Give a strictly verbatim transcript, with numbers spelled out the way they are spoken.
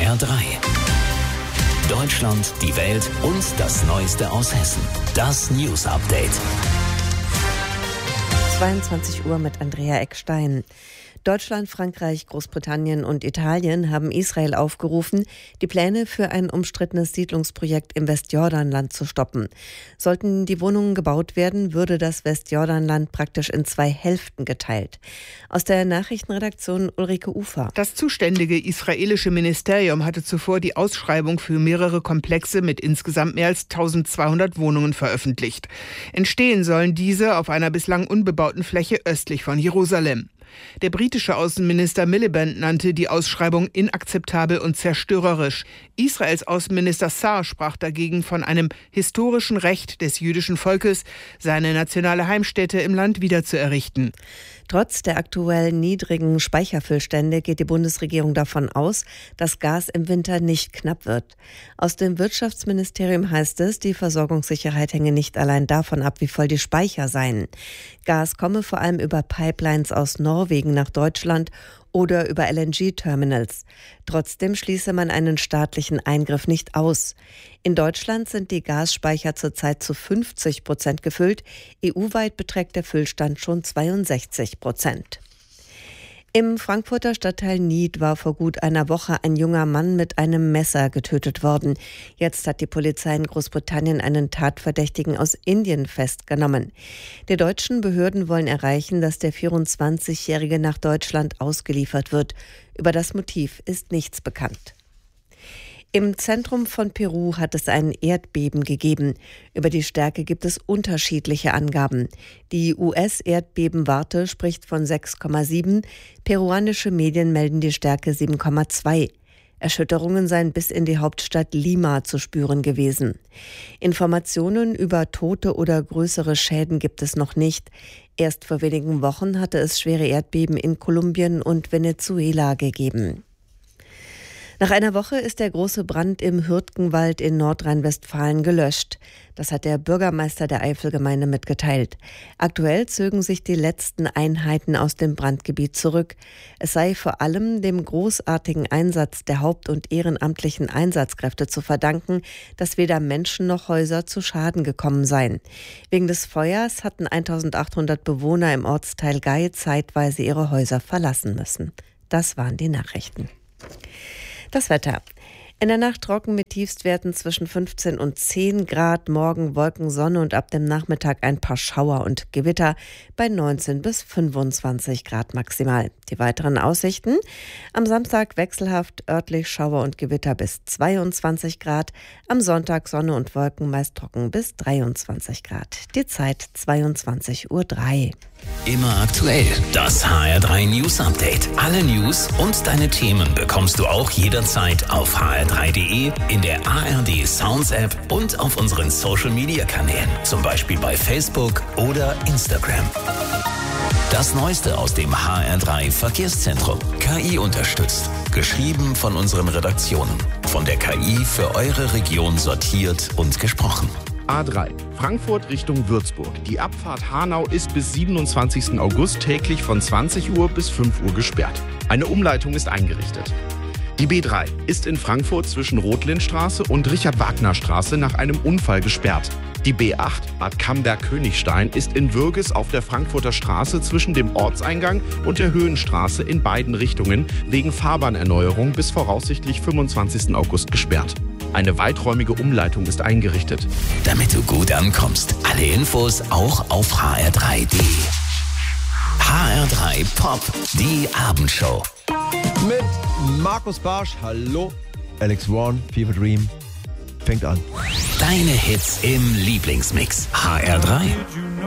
R drei. Deutschland, die Welt und das Neueste aus Hessen. Das News Update. zweiundzwanzig Uhr mit Andrea Eckstein. Deutschland, Frankreich, Großbritannien und Italien haben Israel aufgerufen, die Pläne für ein umstrittenes Siedlungsprojekt im Westjordanland zu stoppen. Sollten die Wohnungen gebaut werden, würde das Westjordanland praktisch in zwei Hälften geteilt. Aus der Nachrichtenredaktion Ulrike Ufer. Das zuständige israelische Ministerium hatte zuvor die Ausschreibung für mehrere Komplexe mit insgesamt mehr als eintausendzweihundert Wohnungen veröffentlicht. Entstehen sollen diese auf einer bislang unbebauten Fläche östlich von Jerusalem. Der britische Außenminister Miliband nannte die Ausschreibung inakzeptabel und zerstörerisch. Israels Außenminister Saar sprach dagegen von einem historischen Recht des jüdischen Volkes, seine nationale Heimstätte im Land wiederzuerrichten. Trotz der aktuell niedrigen Speicherfüllstände geht die Bundesregierung davon aus, dass Gas im Winter nicht knapp wird. Aus dem Wirtschaftsministerium heißt es, die Versorgungssicherheit hänge nicht allein davon ab, wie voll die Speicher seien. Gas komme vor allem über Pipelines aus Norwegen nach Deutschland oder über L N G-Terminals. Trotzdem schließe man einen staatlichen Eingriff nicht aus. In Deutschland sind die Gasspeicher zurzeit zu fünfzig Prozent gefüllt. E U-weit beträgt der Füllstand schon zweiundsechzig Prozent. Im Frankfurter Stadtteil Nied war vor gut einer Woche ein junger Mann mit einem Messer getötet worden. Jetzt hat die Polizei in Großbritannien einen Tatverdächtigen aus Indien festgenommen. Die deutschen Behörden wollen erreichen, dass der vierundzwanzigjährige nach Deutschland ausgeliefert wird. Über das Motiv ist nichts bekannt. Im Zentrum von Peru hat es ein Erdbeben gegeben. Über die Stärke gibt es unterschiedliche Angaben. Die U S-Erdbebenwarte spricht von sechs Komma sieben. Peruanische Medien melden die Stärke sieben Komma zwei. Erschütterungen seien bis in die Hauptstadt Lima zu spüren gewesen. Informationen über Tote oder größere Schäden gibt es noch nicht. Erst vor wenigen Wochen hatte es schwere Erdbeben in Kolumbien und Venezuela gegeben. Nach einer Woche ist der große Brand im Hürtgenwald in Nordrhein-Westfalen gelöscht. Das hat der Bürgermeister der Eifelgemeinde mitgeteilt. Aktuell zögen sich die letzten Einheiten aus dem Brandgebiet zurück. Es sei vor allem dem großartigen Einsatz der haupt- und ehrenamtlichen Einsatzkräfte zu verdanken, dass weder Menschen noch Häuser zu Schaden gekommen seien. Wegen des Feuers hatten eintausendachthundert Bewohner im Ortsteil Gey zeitweise ihre Häuser verlassen müssen. Das waren die Nachrichten. Das Wetter. In der Nacht trocken mit Tiefstwerten zwischen fünfzehn und zehn Grad, morgen Wolken, Sonne und ab dem Nachmittag ein paar Schauer und Gewitter bei neunzehn bis fünfundzwanzig Grad maximal. Die weiteren Aussichten: am Samstag wechselhaft, örtlich Schauer und Gewitter bis zweiundzwanzig Grad, am Sonntag Sonne und Wolken, meist trocken bis dreiundzwanzig Grad. Die Zeit zweiundzwanzig Uhr drei. Immer aktuell. Das H R drei News Update. Alle News und deine Themen bekommst du auch jederzeit auf h r drei punkt d e, in der A R D Sounds App und auf unseren Social Media Kanälen. Zum Beispiel bei Facebook oder Instagram. Das Neueste aus dem H R drei Verkehrszentrum. K I unterstützt. Geschrieben von unseren Redaktionen. Von der K I für eure Region sortiert und gesprochen. A drei. Frankfurt Richtung Würzburg. Die Abfahrt Hanau ist bis siebenundzwanzigsten August täglich von zwanzig Uhr bis fünf Uhr gesperrt. Eine Umleitung ist eingerichtet. Die B drei ist in Frankfurt zwischen Rothlindstraße und Richard-Wagner-Straße nach einem Unfall gesperrt. Die B acht Bad Camberg-Königstein ist in Würges auf der Frankfurter Straße zwischen dem Ortseingang und der Höhenstraße in beiden Richtungen wegen Fahrbahnerneuerung bis voraussichtlich fünfundzwanzigsten August gesperrt. Eine weiträumige Umleitung ist eingerichtet. Damit du gut ankommst. Alle Infos auch auf h r drei punkt d e. H R drei Pop, die Abendshow. Mit Markus Barsch, hallo. Alex Warren, Fever Dream, fängt an. Deine Hits im Lieblingsmix. H R drei.